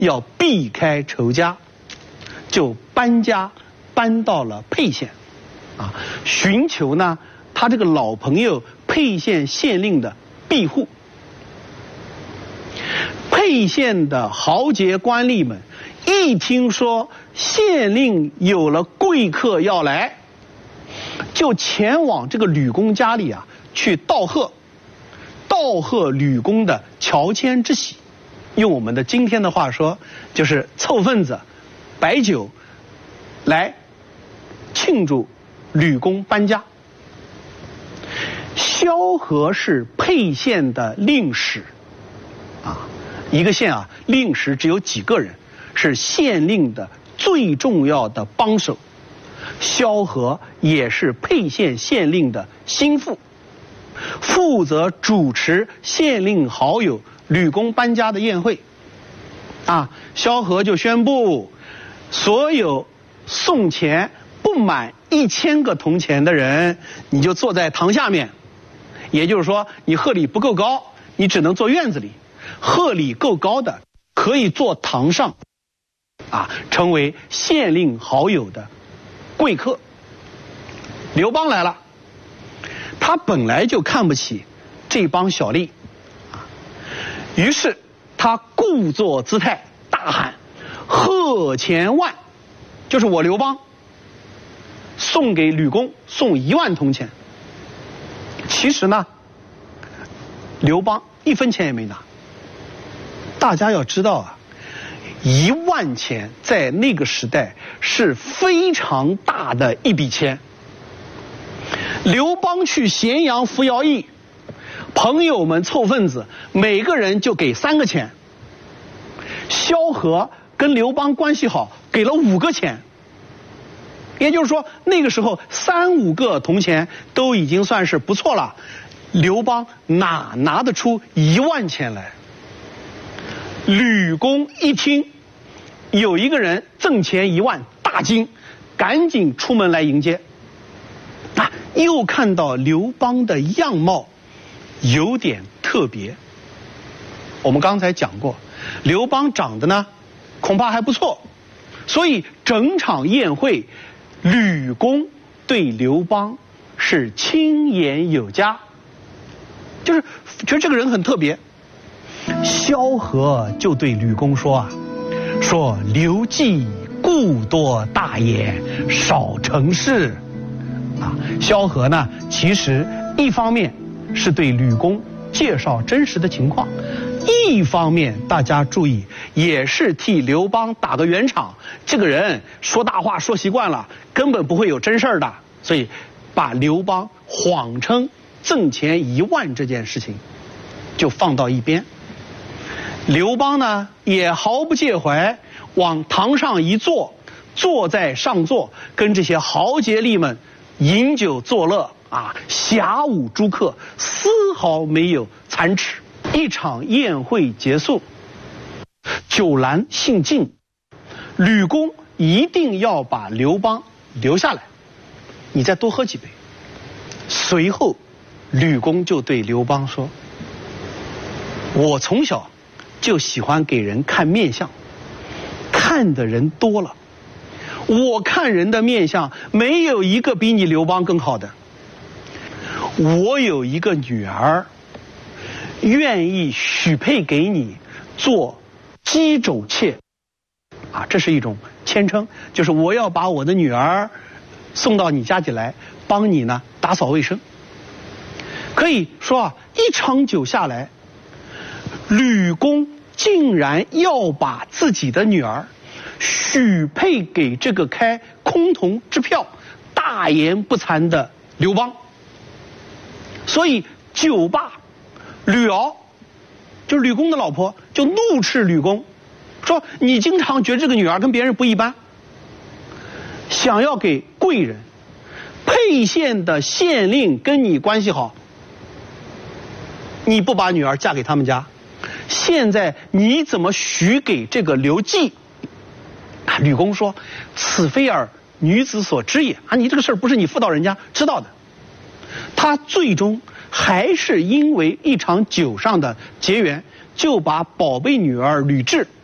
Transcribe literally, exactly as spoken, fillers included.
要避开仇家，就搬家搬到了沛县，啊，寻求呢他这个老朋友沛县县令的庇护。沛县的豪杰官吏们一听说县令有了贵客要来，就前往这个吕公家里啊去道贺，道贺吕公的乔迁之喜。用我们的今天的话说，就是凑份子摆酒来庆祝吕公搬家。萧何是沛县的令史啊，一个县啊令史只有几个人，是县令的最重要的帮手。萧何也是沛县县令的心腹，负责主持县令好友吕公搬家的宴会。啊，萧何就宣布，所有送钱不满一千个铜钱的人，你就坐在堂下面。也就是说，你贺礼不够高，你只能坐院子里；贺礼够高的，可以坐堂上，啊，成为县令好友的贵客。刘邦来了，他本来就看不起这帮小吏，啊，于是他故作姿态，大喊：“贺钱万！”就是我刘邦送给吕公送一万铜钱。其实呢，刘邦一分钱也没拿。大家要知道啊，一万钱在那个时代是非常大的一笔钱。刘邦去咸阳服徭役，朋友们凑份子，每个人就给三个钱。萧何跟刘邦关系好，给了五个钱。也就是说，那个时候三五个铜钱都已经算是不错了，刘邦哪拿得出一万钱来？吕公一听有一个人赠钱一万，大惊，赶紧出门来迎接。啊，又看到刘邦的样貌有点特别。我们刚才讲过，刘邦长得呢恐怕还不错，所以整场宴会，吕公对刘邦是亲言有加，就是觉得这个人很特别。萧何就对吕公说啊，说刘季故多大言，少成事。啊，萧何呢，其实一方面是对吕公介绍真实的情况，一方面大家注意，也是替刘邦打个圆场。这个人说大话说习惯了，根本不会有真事儿的，所以把刘邦谎称赠钱一万这件事情就放到一边。刘邦呢也毫不介怀，往堂上一坐，坐在上座，跟这些豪杰吏们饮酒作乐啊，侠舞诸客，丝毫没有残耻。一场宴会结束，酒闌兴尽，吕公一定要把刘邦留下来，你再多喝几杯。随后吕公就对刘邦说，我从小就喜欢给人看面相，看的人多了，我看人的面相没有一个比你刘邦更好的。我有一个女儿，愿意许配给你做姬肘妾，啊，这是一种谦称，就是我要把我的女儿送到你家里来，帮你呢打扫卫生。可以说啊，一场酒下来，吕公竟然要把自己的女儿许配给这个开崆峒支票、大言不惭的刘邦。所以酒罢，吕敖就是吕公的老婆，就怒斥吕公，说你经常觉得这个女儿跟别人不一般，想要给贵人，沛县的县令跟你关系好，你不把女儿嫁给他们家，现在你怎么许给这个刘季？啊，吕公说，此非尔女子所知也啊，你这个事儿不是你妇道人家知道的。他最终还是因为一场酒上的结缘，就把宝贝女儿吕雉